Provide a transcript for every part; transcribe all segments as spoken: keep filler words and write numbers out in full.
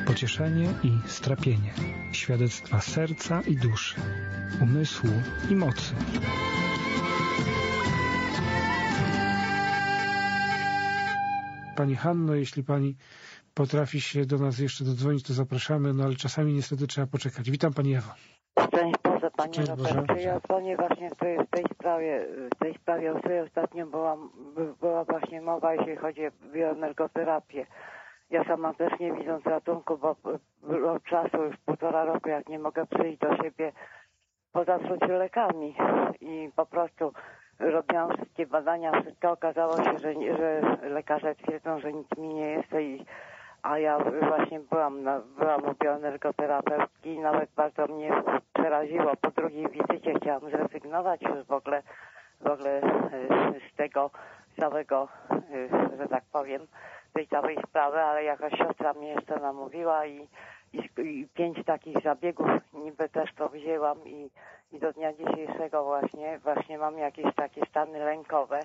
pocieszenie i strapienie, świadectwa serca i duszy, umysłu i mocy. Pani Hanno, jeśli Pani potrafi się do nas jeszcze dodzwonić, to zapraszamy, no ale czasami niestety trzeba poczekać. Witam Pani Ewo. Szczęść Boże, Panie Szczęść Robercie. Boże. Ja dzwonię właśnie w tej, w tej sprawie, w tej sprawie, o której ostatnio była, była właśnie mowa, jeśli chodzi o bioenergoterapię. Ja sama też nie widząc ratunku, bo od czasu już półtora roku, jak nie mogę przyjść do siebie po zatruciu lekami i po prostu robiłam wszystkie badania, wszystko okazało się, że, że lekarze twierdzą, że nic mi nie jest, i, a ja właśnie byłam, na, byłam u bioenergoterapeutki i nawet bardzo mnie przeraziło. Po drugiej wizycie chciałam zrezygnować już w ogóle, w ogóle z tego całego, że tak powiem, tej całej sprawy, ale jakaś siostra mnie jeszcze namówiła i, i, i pięć takich zabiegów niby też to wzięłam i, i do dnia dzisiejszego właśnie, właśnie mam jakieś takie stany lękowe.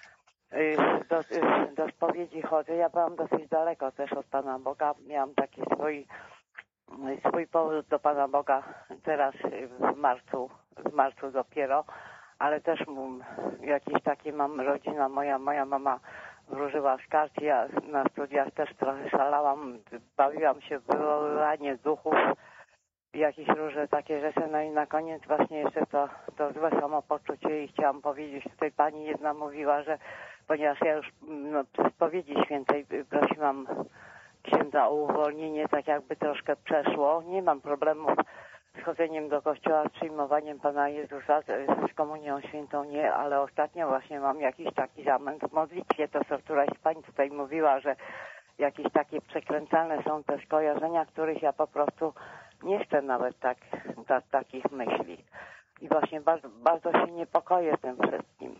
Do, do spowiedzi chodzę. Ja byłam dosyć daleko też od Pana Boga. Miałam taki swój, swój powrót do Pana Boga teraz w marcu, w marcu dopiero, ale też jakieś takie mam, rodzina moja, moja mama wróżyła z kart. Ja na studiach też trochę szalałam, bawiłam się w wywoływanie duchów, jakieś różne takie rzeczy. No i na koniec właśnie jeszcze to, to złe samopoczucie i chciałam powiedzieć, tutaj Pani jedna mówiła, że ponieważ ja już no, przy spowiedzi świętej prosiłam księdza o uwolnienie, tak jakby troszkę przeszło. Nie mam problemów z chodzeniem do kościoła, z przyjmowaniem Pana Jezusa, z komunią świętą nie, ale ostatnio właśnie mam jakiś taki zamęt w modlitwie. To co któraś z Pań tutaj mówiła, że jakieś takie przekręcane są te skojarzenia, których ja po prostu nie chcę nawet tak, tak takich myśli. I właśnie bardzo, bardzo się niepokoję tym wszystkim.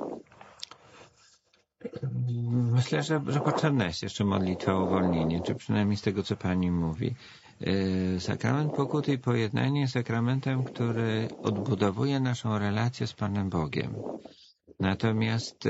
Myślę, że, że potrzebna jest jeszcze modlitwa o uwolnienie, czy przynajmniej z tego, co Pani mówi. Sakrament pokuty i pojednania jest sakramentem, który odbudowuje naszą relację z Panem Bogiem. Natomiast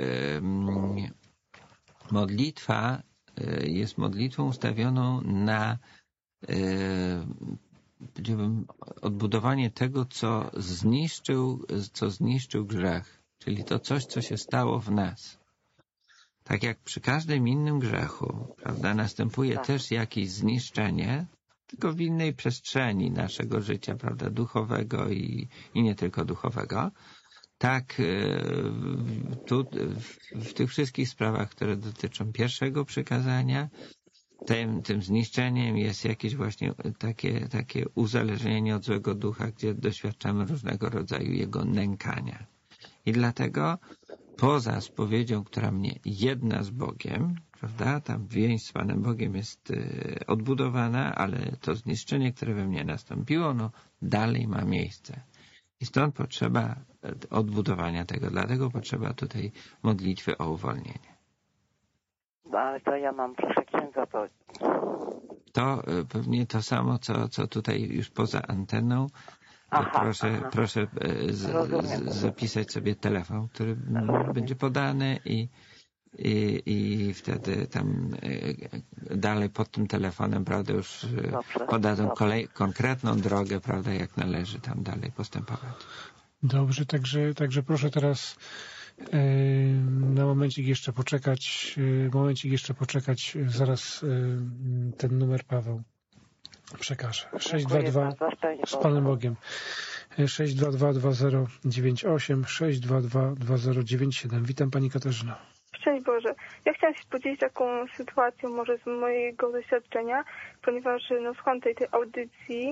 modlitwa jest modlitwą ustawioną na powiedziałbym, odbudowanie tego, co zniszczył, co zniszczył grzech, czyli to coś, co się stało w nas. Tak jak przy każdym innym grzechu, prawda, następuje tak. też jakieś zniszczenie, tylko w innej przestrzeni naszego życia, prawda, duchowego i, i nie tylko duchowego. Tak, tu w tych wszystkich sprawach, które dotyczą pierwszego przykazania, tym, tym zniszczeniem jest jakieś właśnie takie, takie uzależnienie od złego ducha, gdzie doświadczamy różnego rodzaju jego nękania. I dlatego poza spowiedzią, która mnie jedna z Bogiem, prawda, tam więź z Panem Bogiem jest y, odbudowana, ale to zniszczenie, które we mnie nastąpiło, no dalej ma miejsce. I stąd potrzeba odbudowania tego, dlatego potrzeba tutaj modlitwy o uwolnienie. Ale to ja mam, proszę księdza, to... To y, pewnie to samo, co, co tutaj już poza anteną. Aha, proszę aha. proszę z, z, zapisać sobie telefon, który Rozumiem. będzie podany i, i, i wtedy tam dalej pod tym telefonem, prawda, już dobrze, podadzą dobrze. Kolej, konkretną drogę, prawda, jak należy tam dalej postępować. Dobrze, także, także proszę teraz yy, na momencik jeszcze poczekać, yy, momencik jeszcze poczekać, zaraz yy, ten numer Paweł przekażę. sześć dwa dwa z Panem Bogiem. sześć dwa dwa dwa zero dziewięć osiem sześć dwa dwa dwa zero dziewięć siedem. Witam Pani Katarzyno. Szczęść Boże. Ja chciałam się podzielić taką sytuacją może z mojego doświadczenia, ponieważ no, słucham tej, tej audycji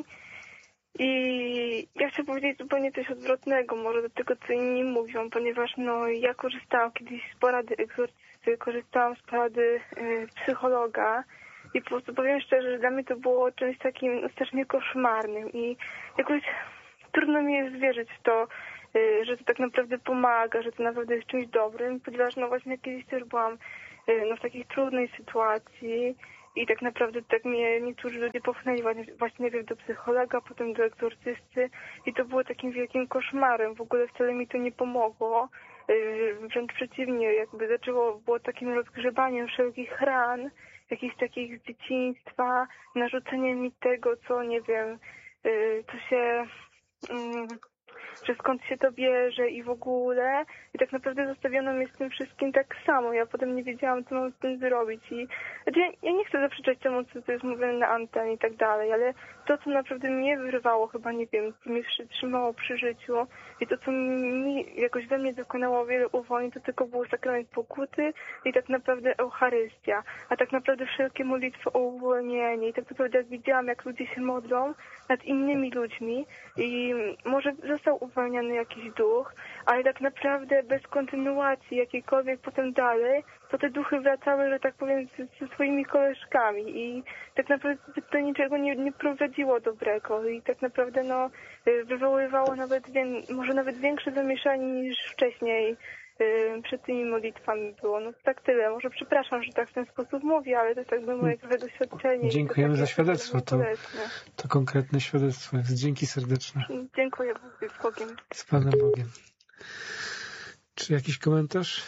i ja chcę powiedzieć zupełnie coś odwrotnego może do tego, co inni mówią, ponieważ no ja korzystałam kiedyś z porady egzorcysty, korzystałam z porady y, psychologa. I po prostu powiem szczerze, że dla mnie to było czymś takim no, strasznie koszmarnym i jakoś trudno mi jest wierzyć w to, y, że to tak naprawdę pomaga, że to naprawdę jest czymś dobrym, ponieważ no właśnie kiedyś też byłam y, no, w takiej trudnej sytuacji i tak naprawdę tak mnie niektórzy ludzie popchnęli właśnie najpierw do psychologa, potem do egzorcysty i to było takim wielkim koszmarem. W ogóle wcale mi to nie pomogło. Wręcz przeciwnie, jakby zaczęło, było takim rozgrzebaniem wszelkich ran jakichś takich z dzieciństwa, narzucenie mi tego, co nie wiem, yy, co się... Yy, że skąd się to bierze i w ogóle. I tak naprawdę zostawiono mnie z tym wszystkim tak samo. Ja potem nie wiedziałam, co mam z tym zrobić. I znaczy, ja, ja nie chcę zaprzeczać temu, co jest mówione na antenie i tak dalej, ale to, co naprawdę mnie wyrwało, chyba nie wiem, co mnie trzymało przy życiu i to, co mi jakoś we mnie dokonało wiele uwolnień, to tylko był sakrament pokuty i tak naprawdę Eucharystia. A tak naprawdę wszelkie modlitwy o uwolnienie. I tak naprawdę jak widziałam, jak ludzie się modlą nad innymi ludźmi i może został uwalniany jakiś duch, ale tak naprawdę bez kontynuacji jakiejkolwiek potem dalej, to te duchy wracały, że tak powiem, z, ze swoimi koleżkami i tak naprawdę do niczego nie, nie prowadziło dobrego i tak naprawdę no wywoływało nawet, może nawet większe zamieszanie niż wcześniej yy, przed tymi modlitwami było. No tak tyle. Może przepraszam, że tak w ten sposób mówię, ale to jest jakby moje trochę doświadczenie. Dziękujemy to za świadectwo. To, to konkretne świadectwo jest. Dzięki serdeczne. Dziękuję z Bogiem. Z Panem Bogiem. Czy jakiś komentarz?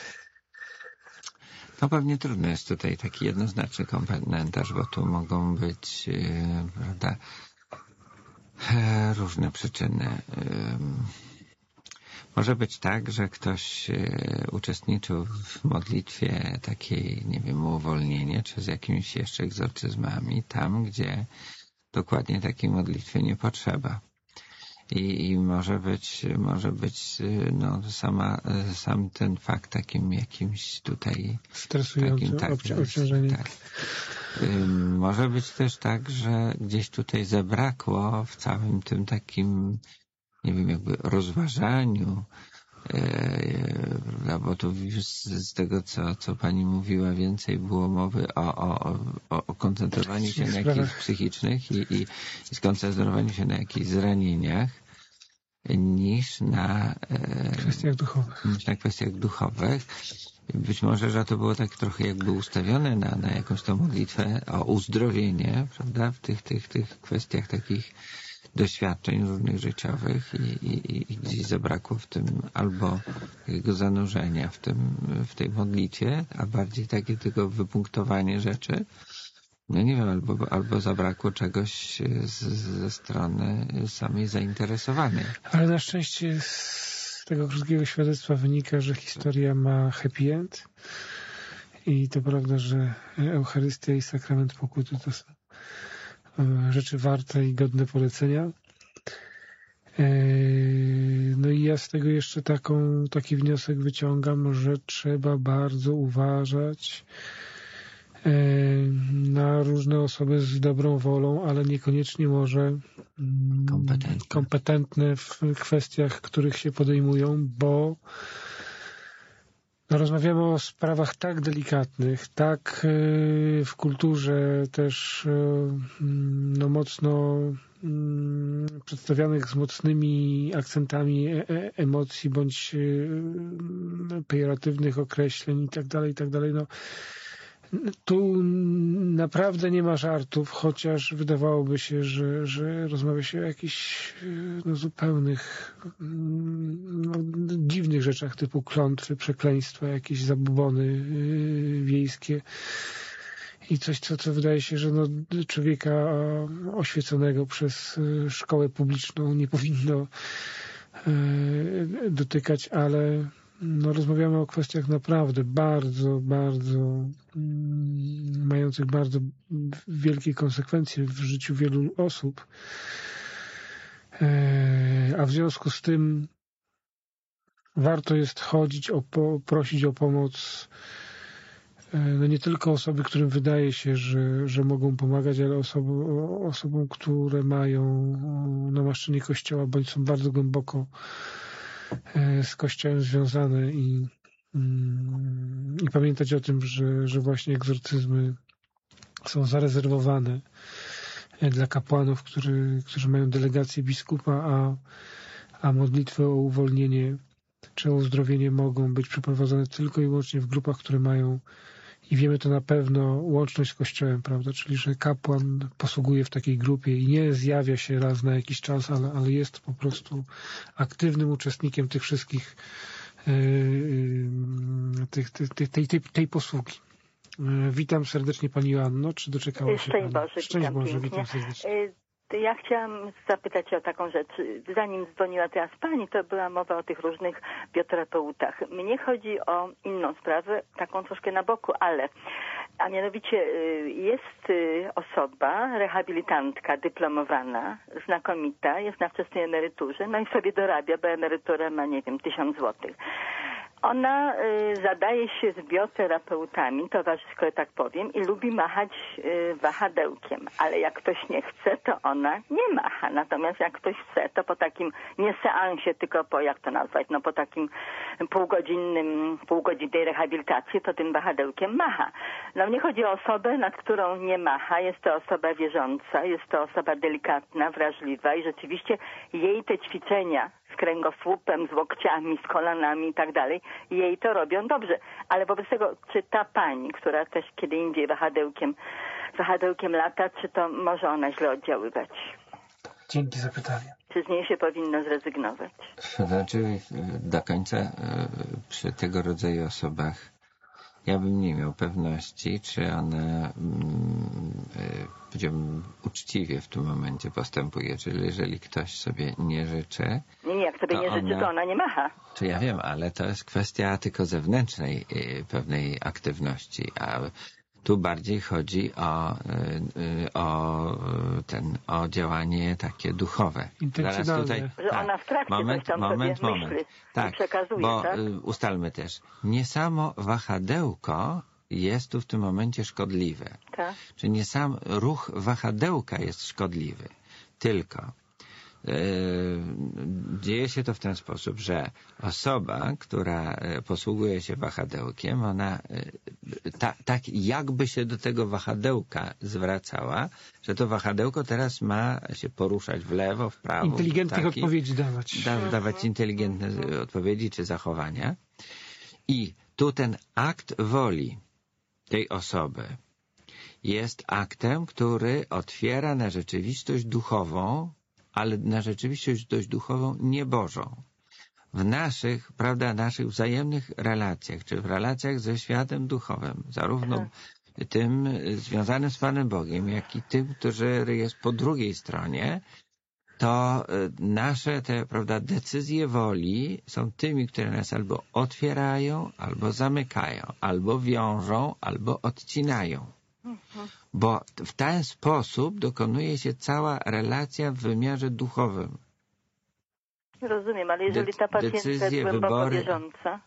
No pewnie trudno jest tutaj taki jednoznaczny komentarz, bo tu mogą być yy, prawda, różne przyczyny. Może być tak, że ktoś uczestniczył w modlitwie takiej, nie wiem, o uwolnienie, czy z jakimiś jeszcze egzorcyzmami, tam, gdzie dokładnie takiej modlitwy nie potrzeba. I, i może być, może być no, sama, sam ten fakt takim jakimś tutaj stresującym, takim, tak, obciążeniem. Tak. Może być też tak, że gdzieś tutaj zabrakło w całym tym takim, nie wiem, jakby rozważaniu, prawda, bo tu z, z tego, co, co pani mówiła, więcej było mowy o, o, o, o koncentrowaniu się na jakichś psychicznych i, i, i skoncentrowaniu się na jakichś zranieniach, niż na kwestiach duchowych. Niż na kwestiach duchowych. Być może, że to było tak trochę jakby ustawione na, na jakąś tą modlitwę o uzdrowienie, prawda, w tych, tych, tych kwestiach takich doświadczeń różnych życiowych i, i, i gdzieś zabrakło w tym albo takiego zanurzenia w tym, w tej modlitwie, a bardziej takie tylko wypunktowanie rzeczy. No nie wiem, albo, albo zabrakło czegoś z, ze strony samej zainteresowanej. Ale na szczęście z tego krótkiego świadectwa wynika, że historia ma happy end i to prawda, że Eucharystia i sakrament pokuty to są rzeczy warte i godne polecenia. No i ja z tego jeszcze taką, taki wniosek wyciągam, że trzeba bardzo uważać na różne osoby z dobrą wolą, ale niekoniecznie może kompetentne, kompetentne w kwestiach, których się podejmują, bo no, rozmawiamy o sprawach tak delikatnych, tak w kulturze też no, mocno przedstawianych z mocnymi akcentami emocji bądź pejoratywnych określeń i tak dalej, i tak dalej. No, tu naprawdę nie ma żartów, chociaż wydawałoby się, że, że rozmawia się o jakichś no, zupełnych no, dziwnych rzeczach typu klątwy, przekleństwa, jakieś zabobony yy, wiejskie i coś, co, co wydaje się, że no, człowieka oświeconego przez szkołę publiczną nie powinno yy, dotykać, ale no, rozmawiamy o kwestiach naprawdę bardzo, bardzo mm, mających bardzo wielkie konsekwencje w życiu wielu osób. E, a w związku z tym warto jest chodzić, o po, prosić o pomoc e, no nie tylko osoby, którym wydaje się, że, że mogą pomagać, ale osoby, osobom, które mają namaszczenie Kościoła bądź są bardzo głęboko z Kościołem związane i, i pamiętać o tym, że, że właśnie egzorcyzmy są zarezerwowane dla kapłanów, który, którzy mają delegację biskupa, a, a modlitwy o uwolnienie czy o uzdrowienie mogą być przeprowadzone tylko i wyłącznie w grupach, które mają, i wiemy to na pewno, łączność z Kościołem, prawda? Czyli, że kapłan posługuje w takiej grupie i nie zjawia się raz na jakiś czas, ale, ale jest po prostu aktywnym uczestnikiem tych wszystkich yy, tych, tych, tej, tej, tej posługi. Witam serdecznie Pani Joanno. Czy doczekała się Szczęść Pani? Boże, Szczęść witam Boże, pięknie. witam serdecznie. Y, Ja chciałam zapytać o taką rzecz. Zanim dzwoniła teraz Pani, to była mowa o tych różnych bioterapeutach. Mnie chodzi o inną sprawę, taką troszkę na boku, ale a mianowicie y, jest y, osoba, rehabilitantka dyplomowana, znakomita, jest na wczesnej emeryturze, no i sobie dorabia, bo emerytura ma, nie wiem, tysiąc złotych. Ona y, zadaje się z bioterapeutami, towarzysko, tak powiem, i lubi machać y, wahadełkiem, ale jak ktoś nie chce, to ona nie macha. Natomiast jak ktoś chce, to po takim nie seansie, tylko po, jak to nazwać, no po takim półgodzinnym, półgodzinnej rehabilitacji, to tym wahadełkiem macha. No mnie chodzi o osobę, nad którą nie macha. Jest to osoba wierząca, jest to osoba delikatna, wrażliwa i rzeczywiście jej te ćwiczenia z kręgosłupem, z łokciami, z kolanami i tak dalej, jej to robią dobrze. Ale wobec tego, czy ta pani, która też kiedy indziej wahadełkiem, wahadełkiem lata, czy to może ona źle oddziaływać? Dzięki za pytanie. Czy z niej się powinno zrezygnować? Znaczy do końca przy tego rodzaju osobach ja bym nie miał pewności, czy ona powiedziałbym uczciwie w tym momencie postępuje, czyli jeżeli ktoś sobie nie życzy... Nie, nie, jak sobie nie życzy, ona, to ona nie macha. To ja wiem, ale to jest kwestia tylko zewnętrznej pewnej aktywności, a tu bardziej chodzi o, o, ten, o działanie takie duchowe. Intencjonalne. Zaraz tutaj, Że tak, ona w trakcie moment, coś tam moment, sobie moment. myśli Tak, i przekazuje, bo tak? ustalmy też, nie samo wahadełko jest tu w tym momencie szkodliwe. Tak. Czy nie sam ruch wahadełka jest szkodliwy, tylko yy, dzieje się to w ten sposób, że osoba, która posługuje się wahadełkiem, ona yy, ta, tak jakby się do tego wahadełka zwracała, że to wahadełko teraz ma się poruszać w lewo, w prawo. Inteligentnych taki, odpowiedzi dawać. Da, dawać inteligentne odpowiedzi czy zachowania. I tu ten akt woli tej osoby jest aktem, który otwiera na rzeczywistość duchową, ale na rzeczywistość dość duchową niebożą. W naszych, prawda, naszych wzajemnych relacjach, czy w relacjach ze światem duchowym, zarówno tym związanym z Panem Bogiem, jak i tym, który jest po drugiej stronie, to nasze te, prawda, decyzje woli są tymi, które nas albo otwierają, albo zamykają, albo wiążą, albo odcinają. Bo w ten sposób dokonuje się cała relacja w wymiarze duchowym. Rozumiem, ale jeżeli ta pacjentka jest decyzje, głęboko wybory. wierząca,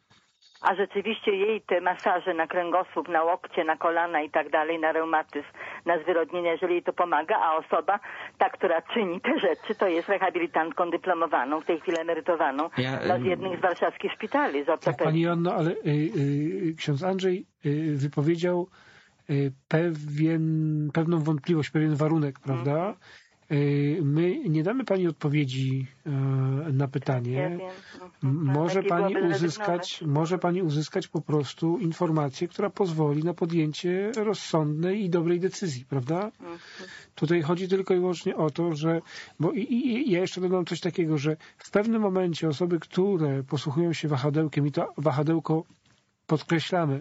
a rzeczywiście jej te masaże na kręgosłup, na łokcie, na kolana i tak dalej, na reumatyzm, na zwyrodnienie, jeżeli jej to pomaga, a osoba, ta, która czyni te rzeczy, to jest rehabilitantką dyplomowaną, w tej chwili emerytowaną, Ja, no, z jednych z warszawskich szpitali. Z Tak, ortopedii. Pani Joanno, ale y, y, ksiądz Andrzej y, wypowiedział y, pewien, pewną wątpliwość, pewien warunek, prawda? Mhm. Y, my nie damy Pani odpowiedzi y, na pytanie. Ja wiem. Mhm. Może Lepiej pani byłoby uzyskać, zrezygnować. może pani uzyskać po prostu informację, która pozwoli na podjęcie rozsądnej i dobrej decyzji, prawda? Mhm. Tutaj chodzi tylko i wyłącznie o to, że, bo i, i ja jeszcze dodam coś takiego, że w pewnym momencie osoby, które posłuchują się wahadełkiem i to wahadełko podkreślamy,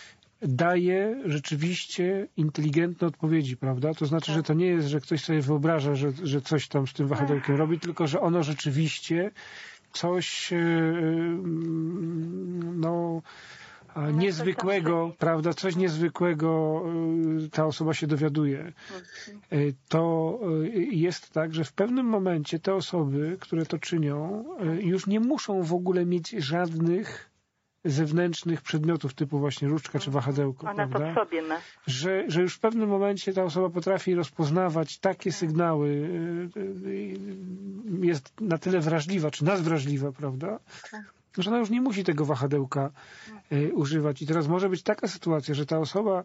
daje rzeczywiście inteligentne odpowiedzi, prawda? To znaczy, że to nie jest, że ktoś sobie wyobraża, że, że coś tam z tym wahadełkiem robi, tylko że ono rzeczywiście coś no niezwykłego, prawda, coś niezwykłego ta osoba się dowiaduje. To jest tak, że w pewnym momencie te osoby, które to czynią, już nie muszą w ogóle mieć żadnych zewnętrznych przedmiotów typu właśnie różdżka czy wahadełko, Ona prawda? to w sobie ma. Że, że już w pewnym momencie ta osoba potrafi rozpoznawać takie sygnały, jest na tyle wrażliwa, czy nas wrażliwa, prawda? Że ona już nie musi tego wahadełka y, używać. I teraz może być taka sytuacja, że ta osoba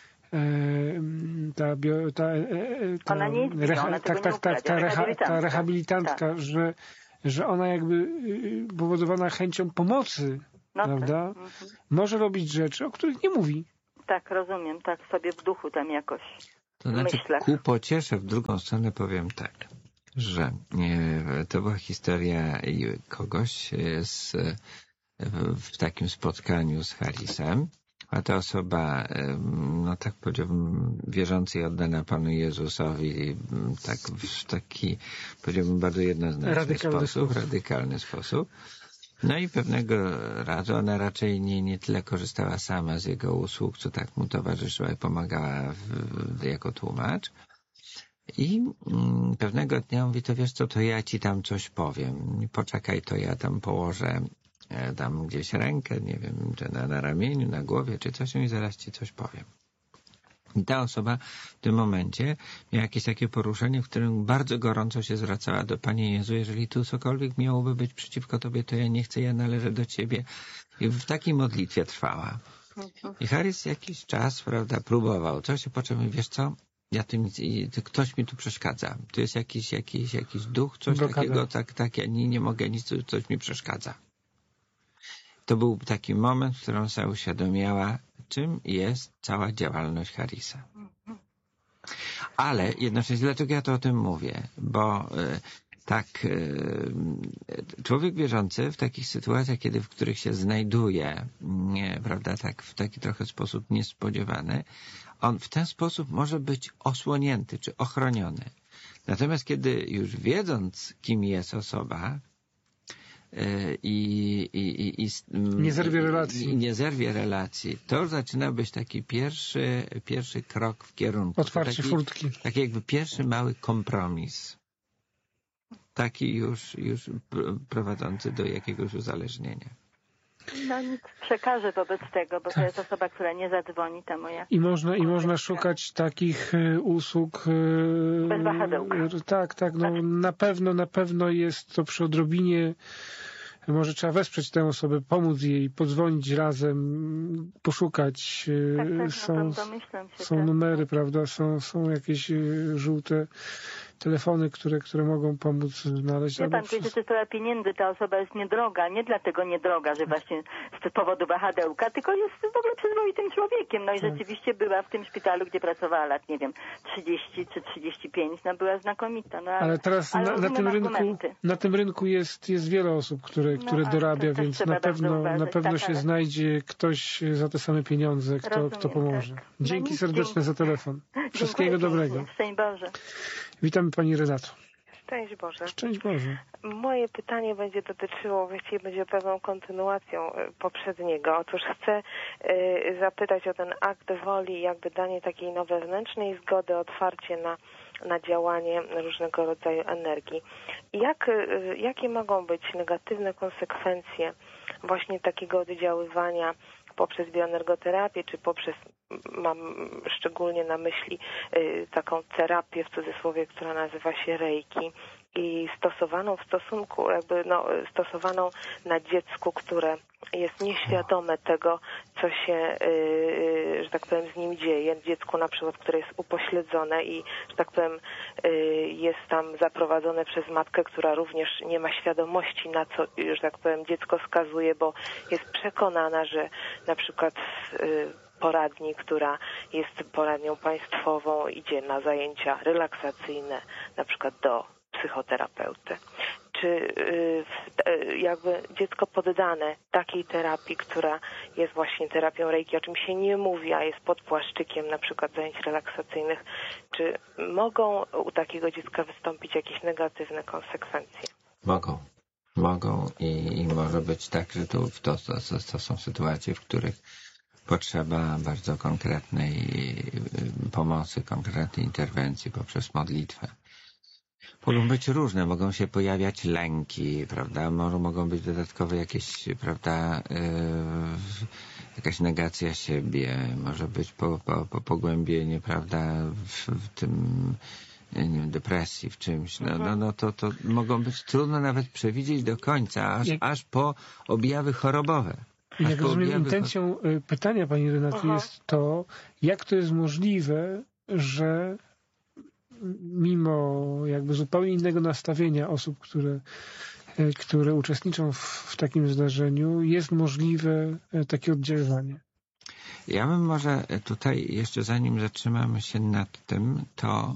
y, ta, bio, ta, y, ta, Ona nie jest winna, reha, ona tak, tego nie tak, tak, ta, uprawia, reha, ta rehabilitantka. rehabilitantka, Tak. że, że ona jakby y, powodowana chęcią pomocy, No prawda? tak. Mhm. Może robić rzeczy, o których nie mówi. Tak, rozumiem, tak sobie w duchu tam jakoś. To znaczy myślach. ku pociesze w drugą stronę powiem tak, że e, to była historia kogoś z, w, w takim spotkaniu z Harrisem. a ta osoba, no tak powiedziałbym, wierząca i oddana Panu Jezusowi, tak w taki, powiedziałbym, bardzo jednoznaczny radykalny sposób, sposób, radykalny sposób. No i pewnego razu ona raczej nie, nie tyle korzystała sama z jego usług, co tak mu towarzyszyła i pomagała w, w, jako tłumacz. I mm, pewnego dnia mówi, to wiesz co, to ja ci tam coś powiem. Poczekaj, to ja tam położę e, tam gdzieś rękę, nie wiem, czy na, na ramieniu, na głowie, czy coś, i zaraz ci coś powiem. I ta osoba w tym momencie miała jakieś takie poruszenie, w którym bardzo gorąco się zwracała do Panie Jezu, jeżeli tu cokolwiek miałoby być przeciwko Tobie, to ja nie chcę, ja należę do Ciebie. I w takiej modlitwie trwała. I Harris jakiś czas, prawda, próbował coś, po czym, wiesz co, ja tu nic, i, to ktoś mi tu przeszkadza. Tu jest jakiś, jakiś, jakiś duch, coś Blokada. takiego, tak, tak, ja nie, nie mogę nic, coś mi przeszkadza. To był taki moment, w którym sobie uświadomiła, czym jest cała działalność Harrisa. Ale jednocześnie, dlaczego ja to o tym mówię? Bo e, tak, e, człowiek wierzący w takich sytuacjach, kiedy, w których się znajduje, nie, prawda, tak, w taki trochę sposób niespodziewany, on w ten sposób może być osłonięty czy ochroniony. Natomiast kiedy już wiedząc, kim jest osoba, i, i, i, i nie zerwie relacji. I nie zerwie relacji. To zaczyna być taki pierwszy, pierwszy krok w kierunku. Otwarcie taki, furtki. taki jakby pierwszy mały kompromis. Taki już, już prowadzący do jakiegoś uzależnienia. No nic przekażę wobec tego, bo tak. To jest osoba, która nie zadzwoni tam o jak... I można, i można szukać takich y, usług... Y, bez wahadełka. Y, tak, tak, no na pewno, na pewno jest to przy odrobinie. Może trzeba wesprzeć tę osobę, pomóc jej, podzwonić razem, poszukać. Y, tak, tak, są no, domyślam się, są tak. numery, prawda, są, są jakieś y, żółte telefony, które, które mogą pomóc znaleźć. Wie pan, kiedy to jest sprawa pieniędzy, ta osoba jest niedroga, nie dlatego niedroga, że właśnie z powodu wahadełka, tylko jest w ogóle przyzwoitym człowiekiem. No i tak. Rzeczywiście była w tym szpitalu, gdzie pracowała lat, nie wiem, trzydzieści czy trzydzieści pięć, no była znakomita. No, ale, ale teraz ale na, na, tym rynku, na tym rynku jest, jest wiele osób, które, które no, dorabia, więc na pewno, na pewno tak, się ale... znajdzie ktoś za te same pieniądze, kto, Rozumiem, kto pomoże. Tak. Dzięki no, serdeczne dzięki. Za telefon. Wszystkiego Dziękuję, dobrego. Szczęść Boże. Witamy Pani Renato. Szczęść Boże. Szczęść Boże. Moje pytanie będzie dotyczyło, właściwie będzie pewną kontynuacją poprzedniego. Otóż chcę y, zapytać o ten akt woli, jakby danie takiej no, wewnętrznej zgody, otwarcie na, na działanie różnego rodzaju energii. Jak, y, jakie mogą być negatywne konsekwencje właśnie takiego oddziaływania poprzez bioenergoterapię, czy poprzez, mam szczególnie na myśli y, taką terapię w cudzysłowie, która nazywa się reiki i stosowaną w stosunku, jakby no, stosowaną na dziecku, które jest nieświadome tego, co się, yy, że tak powiem, z nim dzieje. Dziecku na przykład, które jest upośledzone i, że tak powiem, yy, jest tam zaprowadzone przez matkę, która również nie ma świadomości, na co, że tak powiem, dziecko skazuje, bo jest przekonana, że na przykład yy, poradni, która jest poradnią państwową, idzie na zajęcia relaksacyjne, na przykład do psychoterapeuty. Czy y, jakby dziecko poddane takiej terapii, która jest właśnie terapią reiki, o czym się nie mówi, a jest pod płaszczykiem na przykład zajęć relaksacyjnych, czy mogą u takiego dziecka wystąpić jakieś negatywne konsekwencje? Mogą. Mogą i, i może być tak, że to, to, to, to są sytuacje, w których potrzeba bardzo konkretnej pomocy, konkretnej interwencji poprzez modlitwę. Mogą być różne, mogą się pojawiać lęki, prawda, Może, mogą być dodatkowe jakieś, prawda, yy, jakaś negacja siebie, może być po, po, po pogłębienie, prawda, w, w tym, nie wiem, depresji, w czymś, no, no, no to, to mogą być trudno nawet przewidzieć do końca, aż, aż po objawy chorobowe. Jak rozumiem, intencją pytania Pani Renaty Aha. jest to, jak to jest możliwe, że mimo jakby zupełnie innego nastawienia osób, które, które uczestniczą w, w takim zdarzeniu, jest możliwe takie oddziaływanie. Ja bym może tutaj jeszcze zanim zatrzymamy się nad tym, to,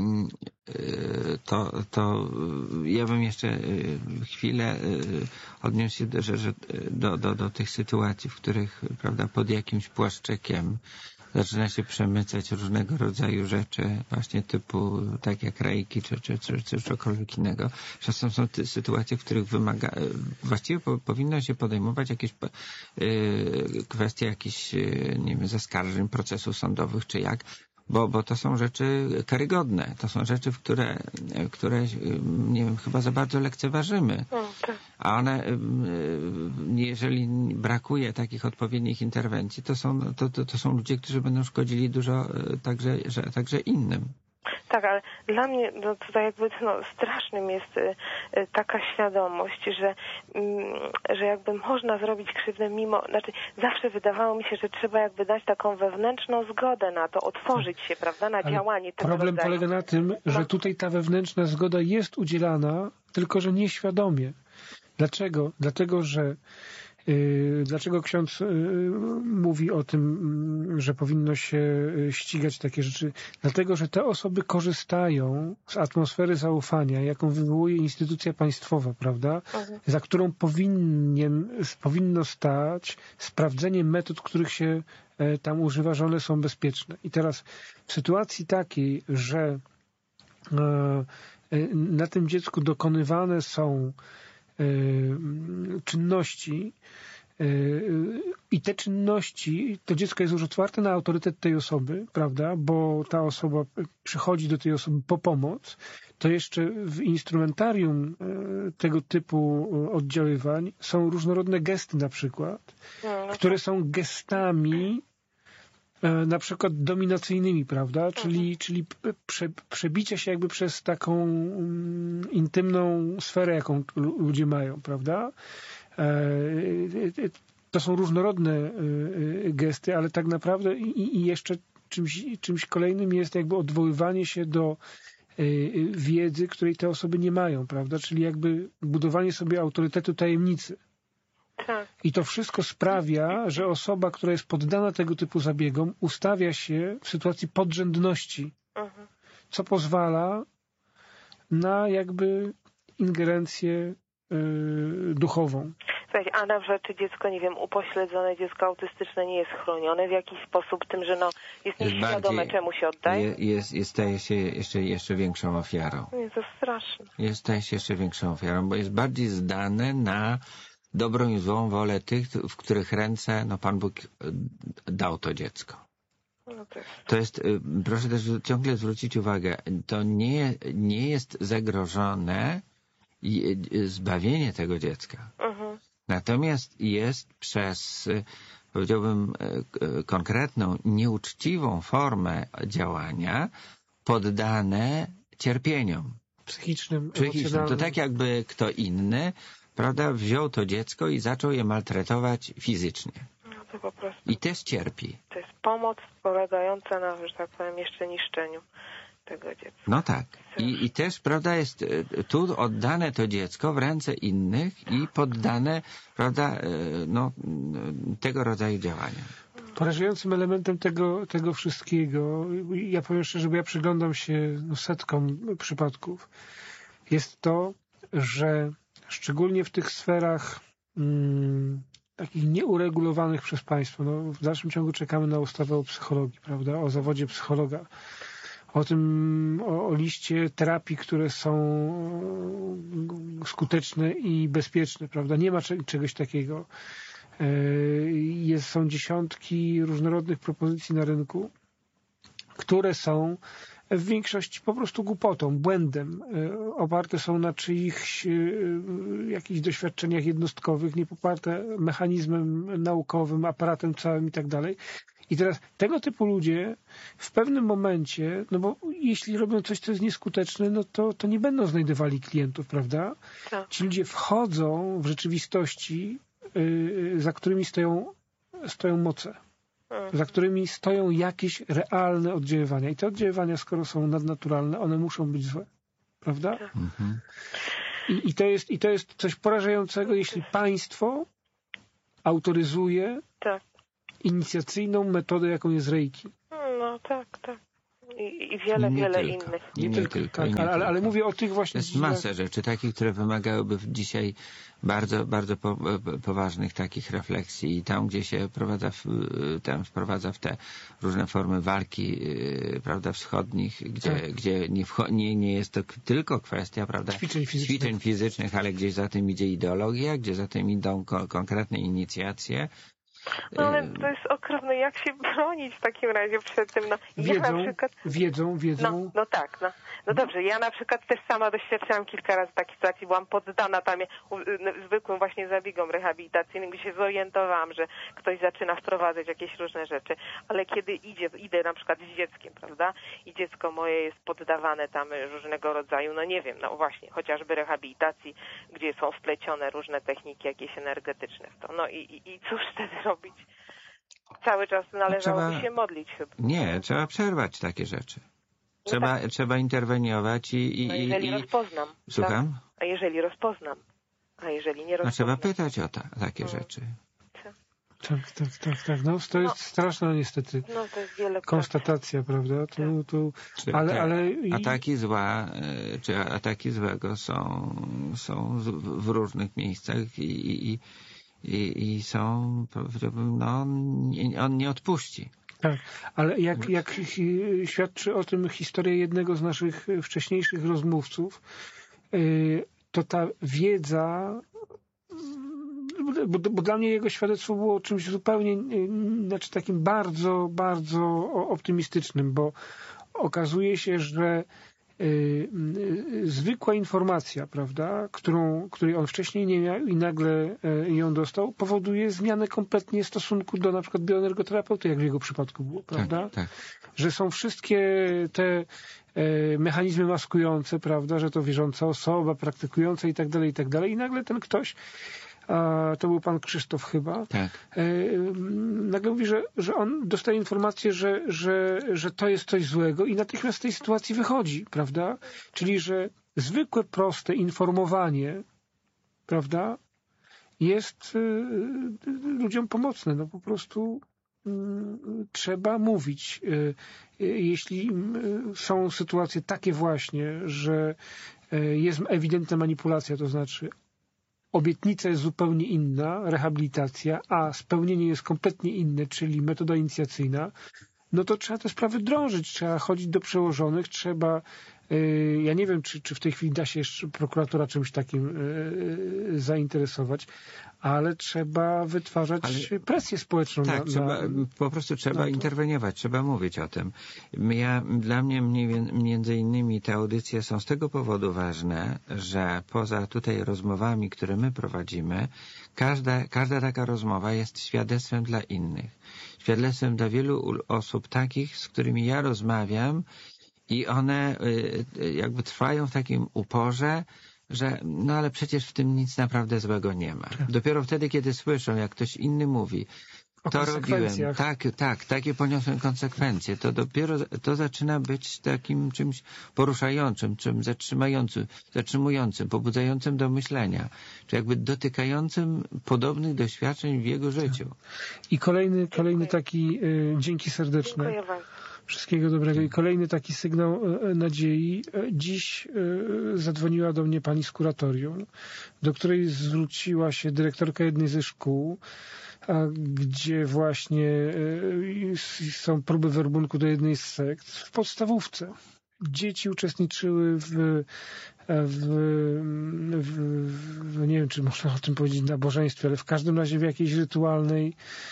to, to ja bym jeszcze chwilę odniósł się do, że, do, do, do tych sytuacji, w których, prawda, pod jakimś płaszczykiem zaczyna się przemycać różnego rodzaju rzeczy, właśnie typu tak jak rejki, czy, czy, czy, czy cokolwiek innego. Czasem są te sytuacje, w których wymaga, właściwie po, powinno się podejmować jakieś yy, kwestie jakichś, yy, nie wiem, zaskarżeń, procesów sądowych, czy jak, bo, bo to są rzeczy karygodne. To są rzeczy, w które, które, nie wiem, chyba za bardzo lekceważymy. A one, jeżeli brakuje takich odpowiednich interwencji, to są, to, to, to są ludzie, którzy będą szkodzili dużo także, że, także innym. Tak, ale dla mnie no, tutaj jakby no, strasznym jest y, y, taka świadomość, że, y, że jakby można zrobić krzywdę mimo, znaczy zawsze wydawało mi się, że trzeba jakby dać taką wewnętrzną zgodę na to, otworzyć się, prawda, na ale działanie tego problem rodzaju. polega na tym, że tutaj ta wewnętrzna zgoda jest udzielana, tylko że nieświadomie. Dlaczego? Dlatego, że Yy, dlaczego ksiądz yy, mówi o tym, yy, że powinno się ścigać takie rzeczy? Dlatego, że te osoby korzystają z atmosfery zaufania, jaką wywołuje instytucja państwowa, prawda? Mhm. Za którą powinien, powinno stać sprawdzenie metod, których się yy, tam używa, że one są bezpieczne. I teraz w sytuacji takiej, że yy, yy, na tym dziecku dokonywane są czynności i te czynności, to dziecko jest już otwarte na autorytet tej osoby, prawda, bo ta osoba przychodzi do tej osoby po pomoc, to jeszcze w instrumentarium tego typu oddziaływań są różnorodne gesty na przykład, które są gestami na przykład dominacyjnymi, prawda, czyli, mhm. czyli prze, przebicia się jakby przez taką um, intymną sferę, jaką ludzie mają, prawda. E, to są różnorodne e, gesty, ale tak naprawdę i, i jeszcze czymś, czymś kolejnym jest jakby odwoływanie się do e, wiedzy, której te osoby nie mają, prawda, czyli jakby budowanie sobie autorytetu tajemnicy. Tak. I to wszystko sprawia, że osoba, która jest poddana tego typu zabiegom, ustawia się w sytuacji podrzędności, uh-huh. co pozwala na jakby ingerencję yy, duchową. Słuchajcie, a na przykład czy dziecko, nie wiem, upośledzone, dziecko autystyczne nie jest chronione w jakiś sposób tym, że no jest nieświadome, czemu się oddaje? Jest, jest, jest, staje się jeszcze, jeszcze większą ofiarą. Nie, to straszne. Jest, staje się jeszcze większą ofiarą, bo jest bardziej zdane na dobrą i złą wolę tych, w których ręce no, Pan Bóg dał to dziecko. No to, jest... to jest, proszę też ciągle zwrócić uwagę, to nie, nie jest zagrożone zbawienie tego dziecka. Uh-huh. Natomiast jest przez, powiedziałbym, konkretną, nieuczciwą formę działania poddane cierpieniom. Psychicznym, Psychicznym. To tak jakby kto inny, prawda, wziął to dziecko i zaczął je maltretować fizycznie. No to po prostu. I też cierpi. To jest pomoc polegająca na, że tak powiem, jeszcze niszczeniu tego dziecka. No tak. I, i też, prawda, jest tu oddane to dziecko w ręce innych i poddane, prawda, no, tego rodzaju działania. Porażającym elementem tego, tego wszystkiego, ja powiem szczerze, bo ja przyglądam się setkom przypadków, jest to, że szczególnie w tych sferach mm, takich nieuregulowanych przez państwo. No, w dalszym ciągu czekamy na ustawę o psychologii, prawda, o zawodzie psychologa, o tym, o, o liście terapii, które są skuteczne i bezpieczne, prawda. Nie ma czegoś takiego. Jest, są dziesiątki różnorodnych propozycji na rynku, które są w większości po prostu głupotą, błędem. Oparte są na czyichś jakichś doświadczeniach jednostkowych, nie poparte mechanizmem naukowym, aparatem całym i tak dalej. I teraz tego typu ludzie w pewnym momencie, no bo jeśli robią coś, co jest nieskuteczne, no to, to nie będą znajdowali klientów, prawda? Tak. Ci ludzie wchodzą w rzeczywistości, yy, za którymi stoją, stoją moce. Za którymi stoją jakieś realne oddziaływania. I te oddziaływania, skoro są nadnaturalne, one muszą być złe. Prawda? Mhm. I, i, to jest, I to jest coś porażającego, jeśli państwo autoryzuje tak. inicjacyjną metodę, jaką jest reiki. No tak, tak. I, i wiele, nie wiele tylko. innych. Nie, Nie nie tylko, tylko. tak, i nie ale, ale, ale tylko. mówię o tych To właśnie... jest dziedzinach- masa rzeczy takich, które wymagałyby dzisiaj bardzo, bardzo po, poważnych takich refleksji i tam, gdzie się prowadza w, tam wprowadza w te różne formy walki, prawda, wschodnich, gdzie, Tak. gdzie nie, wcho- nie, nie jest to k- tylko kwestia, prawda, Ćwiczeń fizycznych. ćwiczeń fizycznych, ale gdzieś za tym idzie ideologia, gdzie za tym idą ko- konkretne inicjacje. No ale to jest okropne. Jak się bronić w takim razie przed tym? No, ja Wiedzą, na przykład... wiedzą, wiedzą. No, no tak, no. No dobrze, ja na przykład też sama doświadczałam kilka razy takiej sytuacji, byłam poddana tam u- y, zwykłym właśnie zabiegom rehabilitacyjnym, gdzie się zorientowałam, że ktoś zaczyna wprowadzać jakieś różne rzeczy, ale kiedy idzie, idę na przykład z dzieckiem, prawda, i dziecko moje jest poddawane tam różnego rodzaju, no nie wiem, no właśnie, chociażby rehabilitacji, gdzie są wplecione różne techniki jakieś energetyczne w to, no i, i, i cóż wtedy robić? Cały czas należałoby Trzeba- się modlić chyba. Nie, trzeba przerwać takie rzeczy. Trzeba, No trzeba interweniować i... i, No i, jeżeli i rozpoznam. Słucham? Tak? A jeżeli rozpoznam? A jeżeli nie No, rozpoznam? trzeba pytać o ta, takie No. rzeczy. Tak, tak, tak, tak. No, to jest No. straszna niestety No to jest wiele konstatacja, prawda? Tu, tu, Czy ale, te ale i- ataki zła, e, czy ataki złego są, są z- w różnych miejscach i, i, i, i są, powiedziałbym, no, nie, on nie odpuści. tak, ale jak, jak hi- świadczy o tym historia jednego z naszych wcześniejszych rozmówców, y, to ta wiedza, bo, bo dla mnie jego świadectwo było czymś zupełnie, y, znaczy takim bardzo, bardzo o- optymistycznym, bo okazuje się, że y, y, zwykła informacja, prawda, którą, której on wcześniej nie miał i nagle y, ją dostał, powoduje zmianę kompletnie stosunku do na przykład bioenergoterapeuty, jak w jego przypadku było, prawda? Tak, tak. Że są wszystkie te e, mechanizmy maskujące, prawda, że to wierząca osoba, praktykująca i tak dalej, i tak dalej. I nagle ten ktoś, a to był pan Krzysztof chyba, Tak. e, nagle mówi, że, że on dostaje informację, że, że, że to jest coś złego i natychmiast z tej sytuacji wychodzi, prawda? Czyli, że zwykłe, proste informowanie, prawda, jest e, ludziom pomocne. No po prostu trzeba mówić. Jeśli są sytuacje takie właśnie, że jest ewidentna manipulacja, to znaczy obietnica jest zupełnie inna, rehabilitacja, a spełnienie jest kompletnie inne, czyli metoda inicjacyjna, no to trzeba te sprawy drążyć, trzeba chodzić do przełożonych, trzeba, ja nie wiem, czy, czy w tej chwili da się jeszcze prokuratura czymś takim zainteresować, ale trzeba wytwarzać ale, presję społeczną. Tak, na, trzeba, na, po prostu trzeba interweniować, trzeba mówić o tym. Ja, dla mnie mniej, między innymi te audycje są z tego powodu ważne, że poza tutaj rozmowami, które my prowadzimy, każda, każda taka rozmowa jest świadectwem dla innych. Świadectwem dla wielu osób takich, z którymi ja rozmawiam i one jakby trwają w takim uporze, że no ale przecież w tym nic naprawdę złego nie ma. Tak. Dopiero wtedy, kiedy słyszą, jak ktoś inny mówi, o to robiłem, tak, tak, takie poniosłem konsekwencje, to dopiero to zaczyna być takim czymś poruszającym, czymś zatrzymającym, zatrzymującym, pobudzającym do myślenia, czy jakby dotykającym podobnych doświadczeń w jego życiu. I kolejny, kolejny taki, y, dzięki serdeczne. Dziękuję bardzo. Wszystkiego dobrego. I kolejny taki sygnał nadziei. Dziś zadzwoniła do mnie pani z kuratorium, do której zwróciła się dyrektorka jednej ze szkół, gdzie właśnie są próby werbunku do jednej z sekt w podstawówce. Dzieci uczestniczyły w, w, w, w nie wiem, czy można o tym powiedzieć, nabożeństwie, ale w każdym razie w jakiejś rytualnej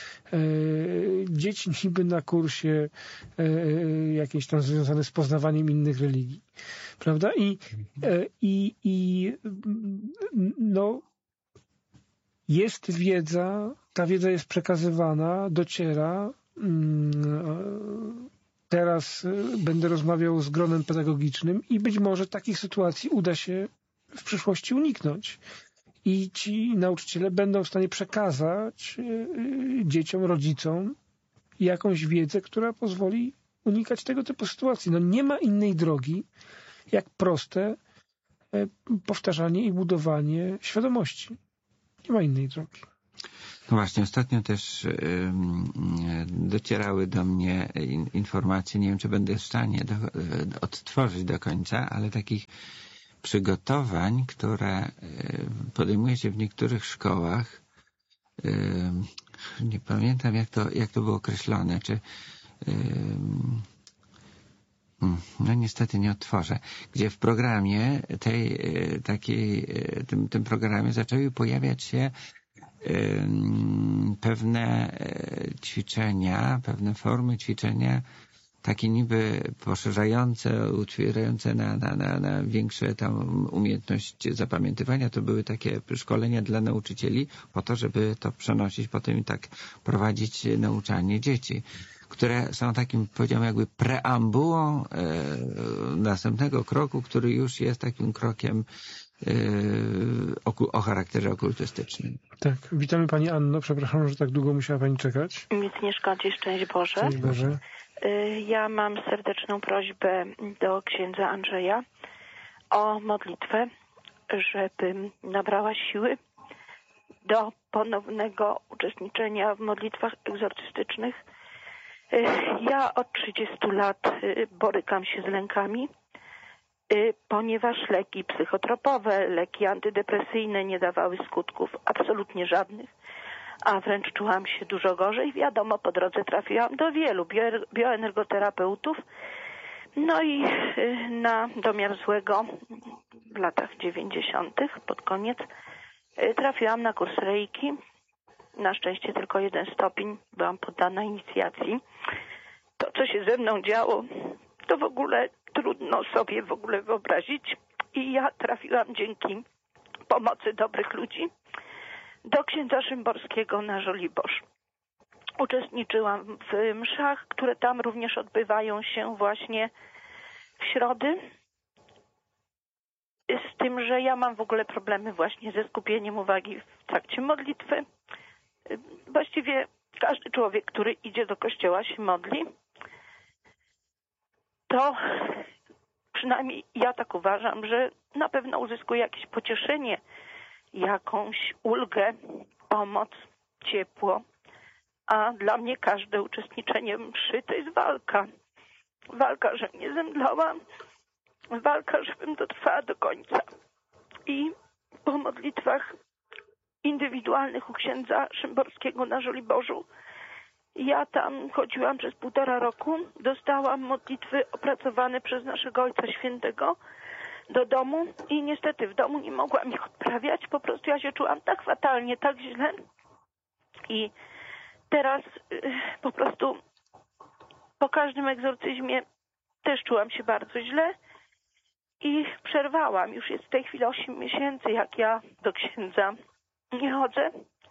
dzieci niby na kursie jakieś tam związane z poznawaniem innych religii. Prawda? I, i, i no jest wiedza, ta wiedza jest przekazywana, dociera. Teraz będę rozmawiał z gronem pedagogicznym i być może takich sytuacji uda się w przyszłości uniknąć. I ci nauczyciele będą w stanie przekazać dzieciom, rodzicom jakąś wiedzę, która pozwoli unikać tego typu sytuacji. No nie ma innej drogi, jak proste powtarzanie i budowanie świadomości. Nie ma innej drogi. No właśnie, ostatnio też y, docierały do mnie informacje, nie wiem, czy będę w stanie do, odtworzyć do końca, ale takich przygotowań, które podejmuje się w niektórych szkołach. Y, nie pamiętam, jak to, jak to było określone, czy y, no niestety nie odtworzę, gdzie w programie tej takiej, tym, tym programie zaczęły pojawiać się pewne ćwiczenia, pewne formy ćwiczenia, takie niby poszerzające, otwierające na, na, na, na większe tam umiejętność zapamiętywania. To były takie szkolenia dla nauczycieli po to, żeby to przenosić potem i tak prowadzić nauczanie dzieci, które są takim, powiedziałbym, jakby preambułą e, następnego kroku, który już jest takim krokiem e, o, o charakterze okultystycznym. Tak, witamy Pani Anno, przepraszam, że tak długo musiała Pani czekać. Nic nie szkodzi, szczęść Boże. Szczęść Boże. Ja mam serdeczną prośbę do księdza Andrzeja o modlitwę, żebym nabrała siły do ponownego uczestniczenia w modlitwach egzorcystycznych. Ja od trzydziestu lat borykam się z lękami, ponieważ leki psychotropowe, leki antydepresyjne nie dawały skutków absolutnie żadnych, a wręcz czułam się dużo gorzej. Wiadomo, po drodze trafiłam do wielu bioenergoterapeutów. No i na domiar złego w latach dziewięćdziesiątych pod koniec trafiłam na kurs reiki. Na szczęście tylko jeden stopień, byłam poddana inicjacji. To, co się ze mną działo, to w ogóle trudno sobie w ogóle wyobrazić. I ja trafiłam dzięki pomocy dobrych ludzi do księdza Szymborskiego na Żoliborz. Uczestniczyłam w mszach, które tam również odbywają się właśnie w środy. Z tym, że ja mam w ogóle problemy właśnie ze skupieniem uwagi w trakcie modlitwy. Właściwie każdy człowiek, który idzie do kościoła, się modli, to przynajmniej ja tak uważam, że na pewno uzyskuje jakieś pocieszenie, jakąś ulgę, pomoc, ciepło. A dla mnie każde uczestniczenie w mszy to jest walka. Walka, żebym nie zemdlała, walka, żebym dotrwała do końca. I po modlitwach indywidualnych u księdza Szymborskiego na Żoliborzu, ja tam chodziłam przez półtora roku, dostałam modlitwy opracowane przez naszego Ojca Świętego do domu i niestety w domu nie mogłam ich odprawiać, po prostu ja się czułam tak fatalnie, tak źle i teraz y, po prostu po każdym egzorcyzmie też czułam się bardzo źle i przerwałam. Już jest w tej chwili osiem miesięcy, jak ja do księdza nie chodzę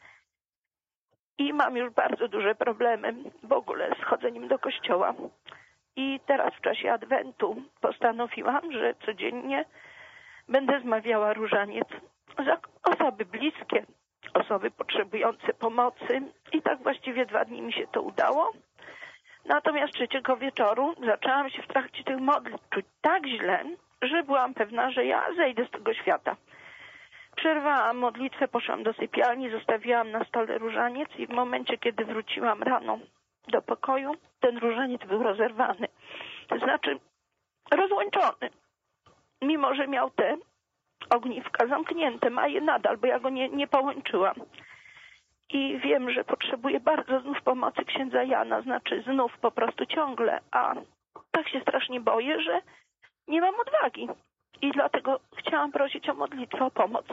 i mam już bardzo duże problemy w ogóle z chodzeniem do kościoła. I teraz w czasie Adwentu postanowiłam, że codziennie będę zmawiała różaniec za osoby bliskie, osoby potrzebujące pomocy i tak właściwie dwa dni mi się to udało. Natomiast trzeciego wieczoru zaczęłam się w trakcie tych modlitw czuć tak źle, że byłam pewna, że ja zejdę z tego świata. Przerwałam modlitwę, poszłam do sypialni, zostawiłam na stole różaniec i w momencie, kiedy wróciłam rano do pokoju, ten różaniec był rozerwany. To znaczy rozłączony. Mimo, że miał te ogniwka zamknięte, ma je nadal, bo ja go nie, nie połączyłam. I wiem, że potrzebuję bardzo znów pomocy księdza Jana, znaczy znów po prostu ciągle, a tak się strasznie boję, że nie mam odwagi. I dlatego chciałam prosić o modlitwę, o pomoc.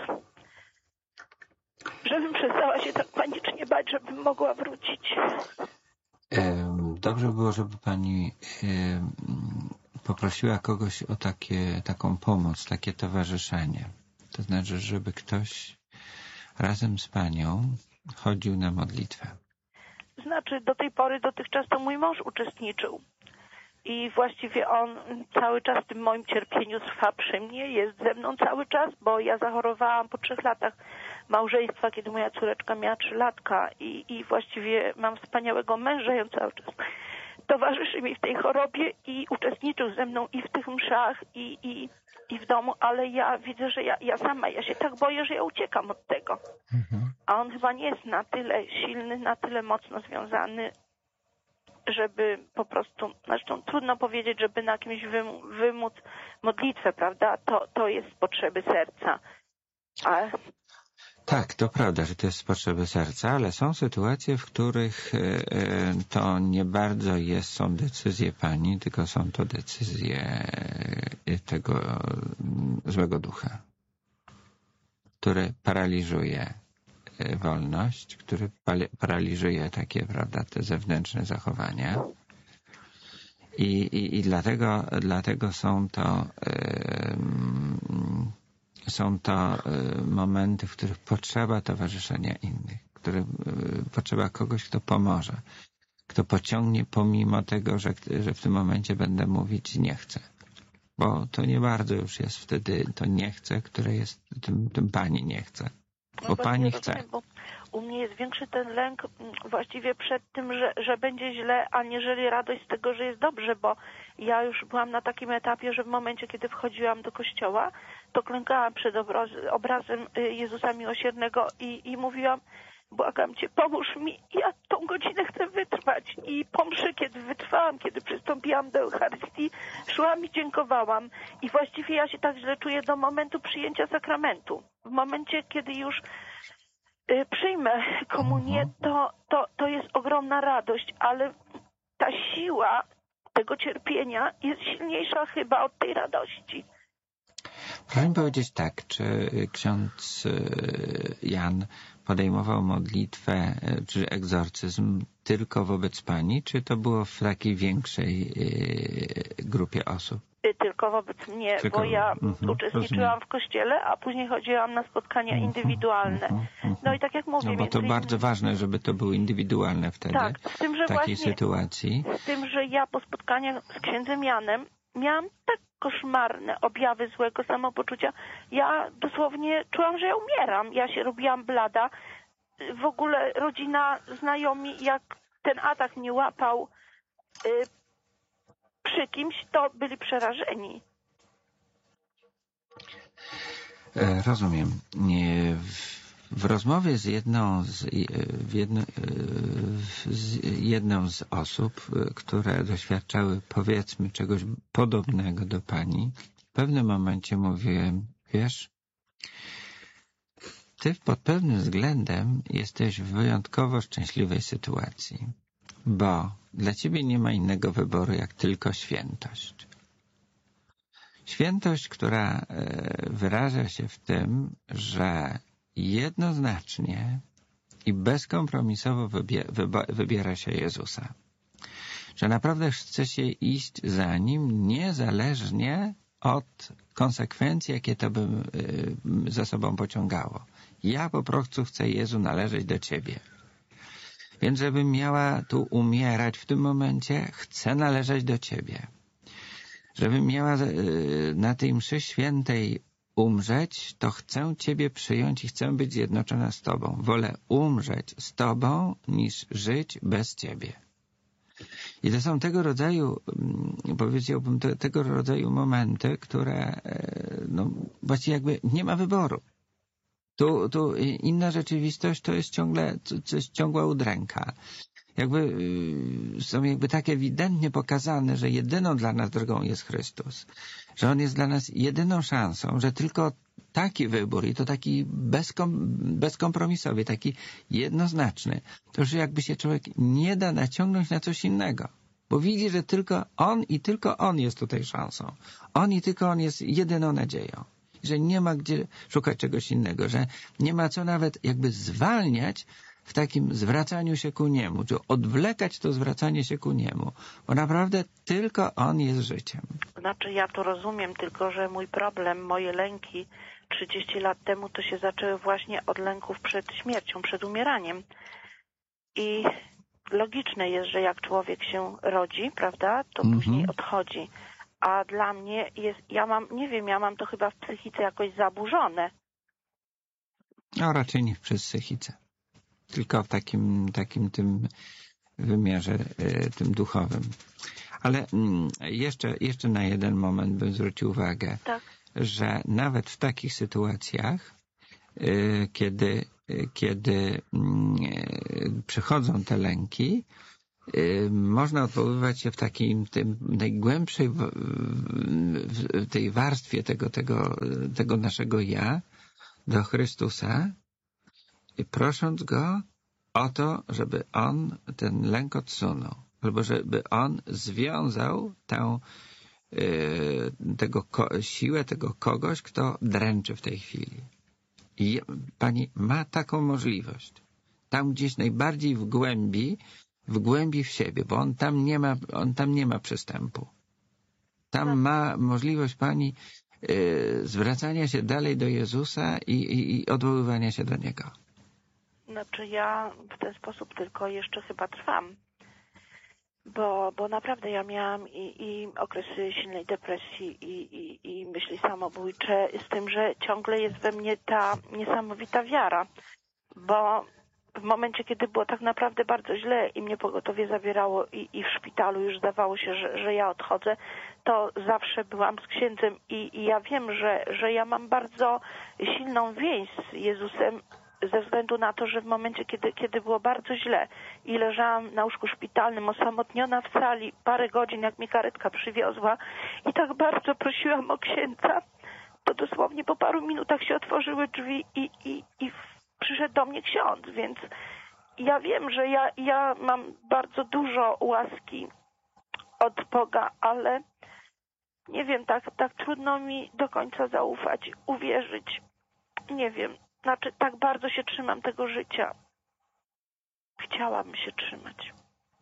Żebym przestała się tak panicznie bać, żebym mogła wrócić. Dobrze było, żeby pani poprosiła kogoś o takie, taką pomoc, takie towarzyszenie. To znaczy, żeby ktoś razem z panią chodził na modlitwę. Znaczy, do tej pory, dotychczas to mój mąż uczestniczył. I właściwie on cały czas w tym moim cierpieniu trwa przy mnie, jest ze mną cały czas, bo ja zachorowałam po trzech latach małżeństwa, kiedy moja córeczka miała trzy latka i, i właściwie mam wspaniałego męża i on cały czas towarzyszy mi w tej chorobie i uczestniczył ze mną i w tych mszach i, i, i w domu, ale ja widzę, że ja, ja sama, ja się tak boję, że ja uciekam od tego. Mhm. a on chyba nie jest na tyle silny, na tyle mocno związany, żeby po prostu, zresztą trudno powiedzieć, żeby na kimś wym, wymóc modlitwę, prawda? To, to jest z potrzeby serca. Ale... Tak, to prawda, że to jest z potrzeby serca, ale są sytuacje, w których to nie bardzo jest, są decyzje pani, tylko są to decyzje tego złego ducha, który paraliżuje wolność, który paraliżuje takie, prawda, te zewnętrzne zachowania. I, i, i dlatego, dlatego są to yy, są to yy, momenty, w których potrzeba towarzyszenia innych, w których yy, potrzeba kogoś, kto pomoże, kto pociągnie pomimo tego, że, że w tym momencie będę mówić nie chcę. Bo to nie bardzo już jest wtedy to nie chcę, które jest, tym, tym pani nie chce. Bo no pani rozumiem, chce. Bo u mnie jest większy ten lęk właściwie przed tym, że, że będzie źle, aniżeli radość z tego, że jest dobrze, bo ja już byłam na takim etapie, że w momencie, kiedy wchodziłam do kościoła, to klękałam przed obraz, obrazem Jezusa Miłosiernego i, i mówiłam, błagam Cię, pomóż mi, ja tą godzinę chcę wytrwać. I po mszy, kiedy wytrwałam, kiedy przystąpiłam do Eucharystii, szłam i dziękowałam. I właściwie ja się tak źle czuję do momentu przyjęcia sakramentu. W momencie, kiedy już y, przyjmę komunię, to, to, to jest ogromna radość, ale ta siła tego cierpienia jest silniejsza chyba od tej radości. Proszę mi powiedzieć tak, czy ksiądz Jan podejmował modlitwę czy egzorcyzm tylko wobec pani, czy to było w takiej większej grupie osób? Tylko wobec mnie, tylko, bo ja mm-hmm, uczestniczyłam rozumiem. w kościele, a później chodziłam na spotkania mm-hmm, indywidualne. Mm-hmm. No i tak jak mówię... No bo to między... bardzo ważne, żeby to było indywidualne wtedy, tak, z tym, że w takiej właśnie, sytuacji. Z tym, że ja po spotkaniach z księdzem Janem miałam tak koszmarne objawy złego samopoczucia. Ja dosłownie czułam, że ja umieram. Ja się robiłam blada. W ogóle rodzina, znajomi, jak ten atak mnie łapał y, przy kimś, to byli przerażeni. Rozumiem. W rozmowie z jedną z, w jedno, z jedną z osób, które doświadczały, powiedzmy, czegoś podobnego do pani, w pewnym momencie mówiłem, wiesz, ty pod pewnym względem jesteś w wyjątkowo szczęśliwej sytuacji, bo dla ciebie nie ma innego wyboru, jak tylko świętość. Świętość, która wyraża się w tym, że jednoznacznie i bezkompromisowo wybiera się Jezusa. Że naprawdę chce się iść za Nim niezależnie od konsekwencji, jakie to by za sobą pociągało. Ja po prostu chcę, Jezu, należeć do Ciebie. Więc żebym miała tu umierać w tym momencie, chcę należeć do Ciebie. Żebym miała na tej mszy świętej umrzeć, to chcę Ciebie przyjąć i chcę być zjednoczona z Tobą. Wolę umrzeć z Tobą, niż żyć bez Ciebie. I to są tego rodzaju, powiedziałbym, te, tego rodzaju momenty, które no, właściwie jakby nie ma wyboru. Tu, tu inna rzeczywistość to jest ciągle, to jest ciągła udręka. Jakby są jakby tak ewidentnie pokazane, że jedyną dla nas drogą jest Chrystus. Że On jest dla nas jedyną szansą, że tylko taki wybór i to taki bezkom, bezkompromisowy, taki jednoznaczny, to że jakby się człowiek nie da naciągnąć na coś innego. Bo widzi, że tylko On i tylko On jest tutaj szansą. On i tylko On jest jedyną nadzieją. Że nie ma gdzie szukać czegoś innego, że nie ma co nawet jakby zwalniać w takim zwracaniu się ku Niemu, czy odwlekać to zwracanie się ku Niemu, bo naprawdę tylko On jest życiem. Znaczy ja to rozumiem, tylko że mój problem, moje lęki trzydzieści lat temu to się zaczęły właśnie od lęków przed śmiercią, przed umieraniem. I logiczne jest, że jak człowiek się rodzi, prawda, to mm-hmm. później odchodzi. A dla mnie jest, ja mam, nie wiem, ja mam to chyba w psychice jakoś zaburzone. No raczej nie w psychice. Tylko w takim, takim tym wymiarze, tym duchowym. Ale jeszcze, jeszcze na jeden moment bym zwrócił uwagę, tak. że nawet w takich sytuacjach, kiedy kiedy przychodzą te lęki, można odwoływać się w takim tym najgłębszej w, w tej warstwie tego, tego, tego naszego ja do Chrystusa, prosząc Go o to, żeby On ten lęk odsunął, albo żeby On związał tę tego siłę tego kogoś, kto dręczy w tej chwili. I Pani ma taką możliwość. Tam gdzieś najbardziej w głębi, w głębi w siebie, bo on tam nie ma, on tam nie ma przystępu. Tam no. ma możliwość Pani y, zwracania się dalej do Jezusa i, i, i odwoływania się do Niego. Znaczy ja w ten sposób tylko jeszcze chyba trwam. Bo, bo naprawdę ja miałam i, i okresy silnej depresji i, i, i myśli samobójcze, z tym, że ciągle jest we mnie ta niesamowita wiara. Bo w momencie, kiedy było tak naprawdę bardzo źle i mnie pogotowie zabierało i, i w szpitalu już zdawało się, że, że ja odchodzę, to zawsze byłam z księdzem i, i ja wiem, że, że ja mam bardzo silną więź z Jezusem, ze względu na to, że w momencie, kiedy, kiedy było bardzo źle i leżałam na łóżku szpitalnym, osamotniona w sali parę godzin, jak mi karetka przywiozła i tak bardzo prosiłam o księdza, to dosłownie po paru minutach się otworzyły drzwi i, i, i przyszedł do mnie ksiądz, więc ja wiem, że ja, ja mam bardzo dużo łaski od Boga, ale nie wiem, tak, tak trudno mi do końca zaufać, uwierzyć. Nie wiem. Znaczy, tak bardzo się trzymam tego życia. Chciałabym się trzymać.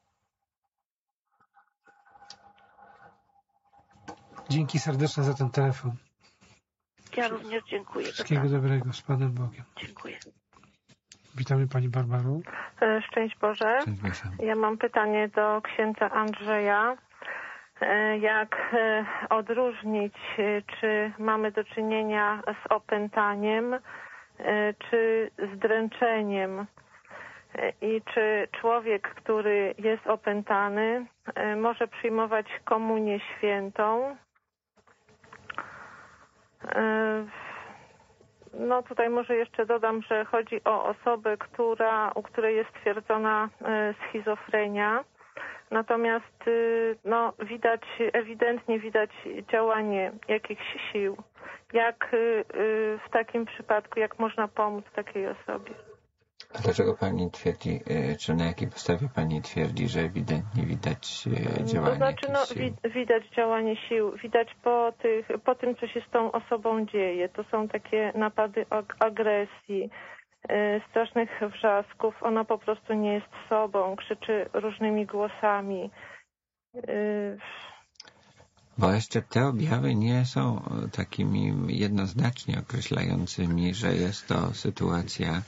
Dzięki serdeczne za ten telefon. Ja również dziękuję. Wszystkiego dobrego, z Panem Bogiem. Dziękuję. Witamy Pani Barbaro. Szczęść Boże. Szczęść Boże. Ja mam pytanie do księdza Andrzeja. Jak odróżnić, czy mamy do czynienia z opętaniem, czy z dręczeniem i czy człowiek, który jest opętany, może przyjmować komunię świętą. No tutaj może jeszcze dodam, że chodzi o osobę, która, u której jest stwierdzona schizofrenia. Natomiast no, widać, ewidentnie widać działanie jakichś sił. Jak w takim przypadku, jak można pomóc takiej osobie? A dlaczego Pani twierdzi, czy na jakiej podstawie Pani twierdzi, że ewidentnie widać działanie To znaczy, no, sił? widać działanie sił, widać po, tych, po tym, co się z tą osobą dzieje. To są takie napady agresji, strasznych wrzasków. Ona po prostu nie jest sobą, krzyczy różnymi głosami. Bo jeszcze te objawy nie są takimi jednoznacznie określającymi, że jest to sytuacja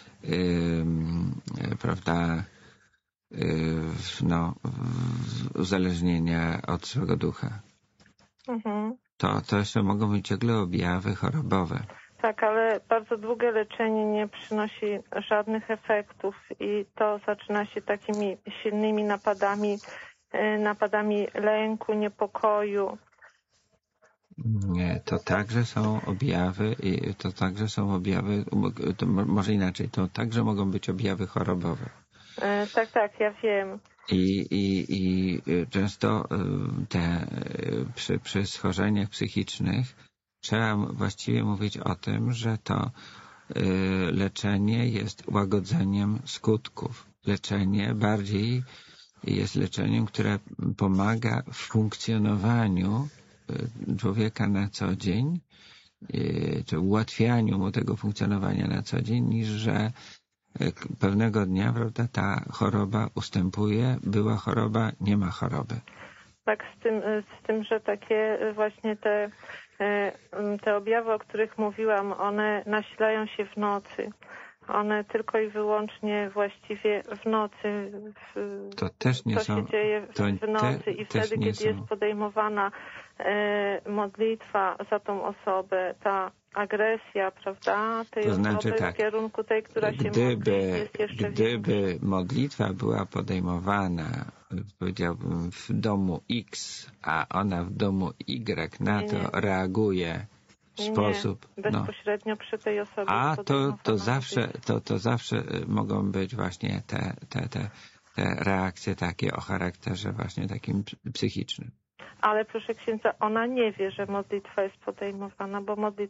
Yy, prawda, yy, no, uzależnienia od swego ducha. Mhm. To, to jeszcze mogą być ciągle objawy chorobowe. Tak, ale bardzo długie leczenie nie przynosi żadnych efektów i to zaczyna się takimi silnymi napadami, yy, napadami lęku, niepokoju. Nie, to także są objawy, i to także są objawy, to może inaczej, to także mogą być objawy chorobowe. E, tak, tak, ja wiem. I, i, i często te, przy, przy schorzeniach psychicznych trzeba właściwie mówić o tym, że to leczenie jest łagodzeniem skutków. Leczenie bardziej jest leczeniem, które pomaga w funkcjonowaniu człowieka na co dzień, czy ułatwianiu mu tego funkcjonowania na co dzień, niż że pewnego dnia, prawda, ta choroba ustępuje, była choroba, nie ma choroby. Tak, z tym, z tym, że takie właśnie te, te objawy, o których mówiłam, one nasilają się w nocy. One tylko i wyłącznie właściwie w nocy. W, to też nie to są. się dzieje w, to w nocy te, i wtedy, kiedy są. jest podejmowana e, modlitwa za tą osobę, ta agresja, prawda, tej to znaczy, osoby tak, w kierunku tej, która się gdyby, modli, jest jeszcze Gdyby większa. modlitwa była podejmowana, powiedziałbym, w domu X, a ona w domu Y na to nie, nie. reaguje sposób. Nie, bezpośrednio no. przy tej osobie. A to, to, zawsze, to, to zawsze mogą być właśnie te, te, te, te reakcje takie o charakterze właśnie takim psychicznym. Ale proszę księdza, ona nie wie, że modlitwa jest podejmowana, bo modlitwa